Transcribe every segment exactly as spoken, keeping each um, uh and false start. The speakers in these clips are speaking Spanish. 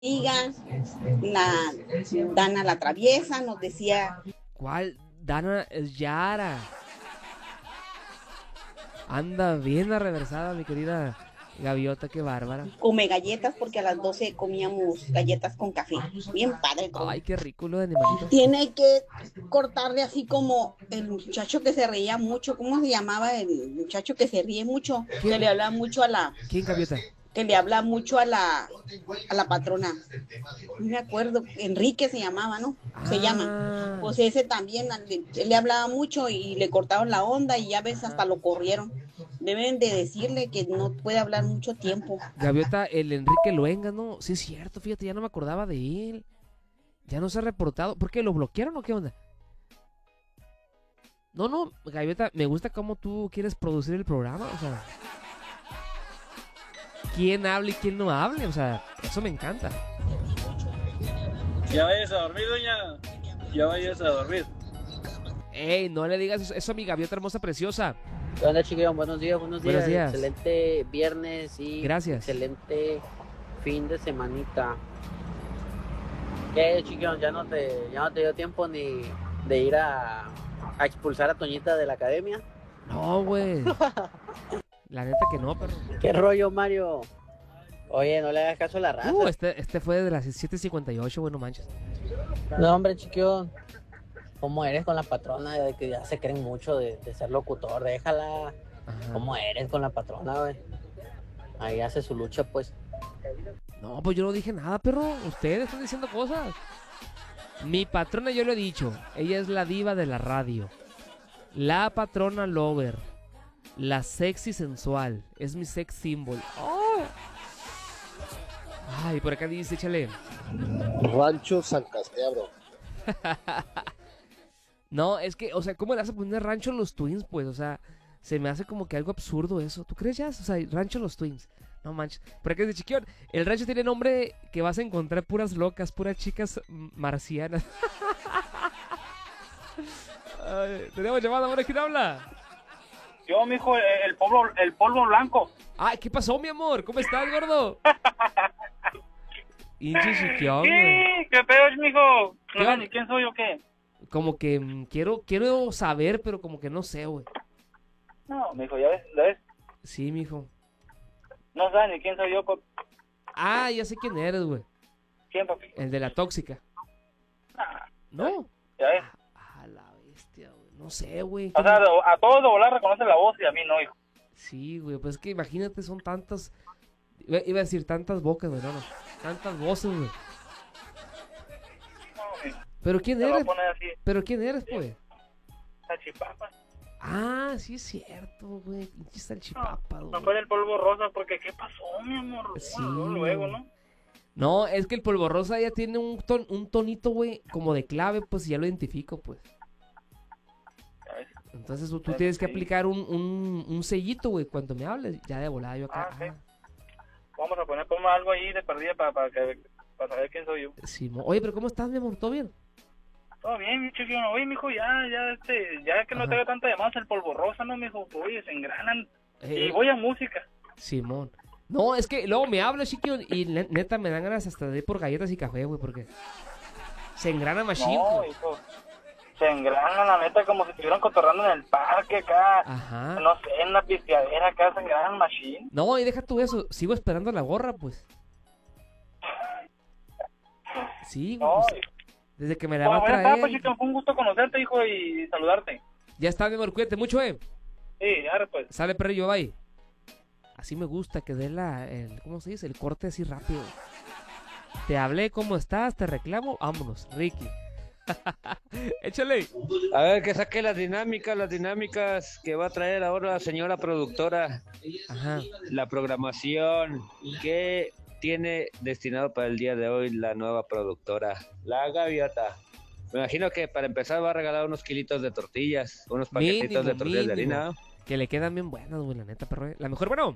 amiga, la Dana la traviesa, nos decía ¿Cuál? Dana es Yara. Anda bien la reversada, mi querida gaviota, qué bárbara. come galletas porque a las doce comíamos galletas con café. Bien padre todo. Ay, qué rico lo de animalito. Tiene que cortarle así como el muchacho que se reía mucho. ¿Cómo se llamaba el muchacho que se ríe mucho? ¿Quién? Que le habla mucho a la... ¿Quién, gaviota? Que le habla mucho a la, a la patrona. No me acuerdo, Enrique se llamaba, ¿no? Se llama. Ah, Pues ese también, él le hablaba mucho y le cortaron la onda y ya ves, hasta lo corrieron. Deben de decirle que no puede hablar mucho tiempo. gaviota, el Enrique Luenga, ¿no? Sí es cierto, fíjate, ya no me acordaba de él. Ya no se ha reportado. ¿Por qué? ¿Lo bloquearon o qué onda? No, no, gaviota, me gusta cómo tú quieres producir el programa, o sea... quién habla y quién no hable, o sea, eso me encanta. Ya vayas a dormir, doña. Ya vayas a dormir. Ey, no le digas eso, eso a mi gaviota hermosa preciosa. ¿Qué onda, chiquillos? Buenos días, buenos días. Buenos días. Excelente viernes y Gracias. excelente fin de semanita. ¿Qué, chiquillos? ¿Ya no te, ya no te dio tiempo ni de ir a, a expulsar a Toñita de la academia? No, güey. La neta que no, perro. ¿Qué rollo, Mario? Oye, no le hagas caso a la raza. Uh, este, este fue de las siete cincuenta y ocho, bueno, manches. No, hombre, chiquillo. ¿Cómo eres con la patrona? De que ya se creen mucho de, de ser locutor. Déjala. Ajá. ¿Cómo eres con la patrona, güey? Ahí hace su lucha, pues. No, pues yo no dije nada, perro. Ustedes están diciendo cosas. Mi patrona, yo lo he dicho. Ella es la diva de la radio. La patrona lover. La sexy sensual. Es mi sex symbol. Oh. Ay, por acá dice, échale. Rancho San Castiabro. No, es que, o sea, ¿cómo le vas a poner rancho los Twins? Pues, o sea, se me hace como que algo absurdo eso. ¿Tú crees ya? O sea, rancho los Twins. No manches. Por acá dice, chiquión, el rancho tiene nombre que vas a encontrar puras locas, puras chicas marcianas. Ay, tenemos llamada, ahora ¿quién habla? Yo, mijo, el, el polvo, el polvo blanco. Ay, ¿qué pasó, mi amor? ¿Cómo estás, gordo? Hinche chiquión, ¿Qué? güey. ¿Qué pedo es, mijo? No ¿Qué sé onda? ni quién soy o qué. Como que mm, quiero, quiero saber, pero como que no sé, güey. No, mijo, ya ves, ya ves. Sí, mijo. No sabes ni quién soy yo, papi. Ah, ya sé quién eres, güey. ¿Quién, papi? El de la tóxica. Ah, ¿No? ya ves. A la bestia, güey. No sé, güey. O sea, a todos de volar reconocen la voz y a mí no, hijo. Sí, güey. Pues es que imagínate, son tantas... Iba iba a decir tantas bocas, güey. No, no. Tantas voces, güey. No, mijo. ¿Pero quién Te voy eres? a poner así. ¿Pero quién eres, pues? Salchipapa. Ah, sí es cierto, güey. Pinche salchipapa, No, güey. no fue el polvo rosa porque ¿qué pasó, mi amor? Sí. Luego, luego, ¿no? No, es que el polvo rosa ya tiene un, ton, un tonito, güey, como de clave, pues ya lo identifico, pues. Ya ves. Entonces tú, tú Bueno, tienes que sí. aplicar un, un, un sellito, güey, cuando me hables. Ya de volada yo acá. Ah, sí. Vamos a poner como algo ahí de perdida para, para, que, para saber quién soy yo. Ah, sí, mo- oye, pero ¿cómo estás, mi amor? ¿Todo bien? Todo bien, mi chiquillo. Oye, mijo, ya, ya, este, ya que no Ajá. te haga tanta llamada el polvo rosa, ¿no, mijo? Oye, se engranan. Eh, Y voy a música. Simón. No, es que luego me habla, chiquillo, y ne- neta me dan ganas hasta de ir por galletas y café, güey, porque se engrana machine, No, güey. hijo. Se engranan, la neta, como si estuvieran cotorrando en el parque acá. Ajá. No sé, en una pisteadera acá, se engranan machine. No, y deja tú eso, sigo esperando la gorra, pues. Sí, güey, No, pues, hijo. desde que me la va Bueno, a bueno, está, pues, traer. chiquillo, fue un gusto conocerte, hijo, y saludarte. Ya está, mi amor, cuídate mucho, eh. Sí, ahora pues. Sale, perrillo, bye. Así me gusta que dé la, el, ¿cómo se dice? El corte así rápido. Te hablé, ¿cómo estás? Te reclamo, vámonos, Ricky. Échale. A ver, que saque las dinámicas, las dinámicas que va a traer ahora la señora productora. Ajá. La programación que tiene destinado para el día de hoy la nueva productora, la Gaviota. Me imagino que para empezar va a regalar unos kilitos de tortillas, unos paquetitos Mínimo, de tortillas de mínimo. harina. Que le quedan bien buenas, güey, la neta, perro. La mejor, bueno.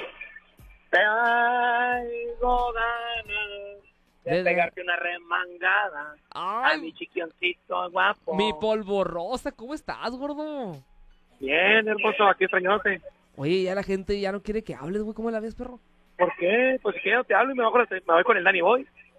Traigo ganas de, De- pegarte una remangada a Ay, mi chiquioncito guapo. mi polvo rosa, ¿cómo estás, gordo? Bien, hermoso, aquí extrañándote. Oye, ya la gente ya no quiere que hables, güey, ¿cómo la ves, perro? ¿Por qué? Pues si quieres no te hablo y me voy con el, me voy con el Danny Boy.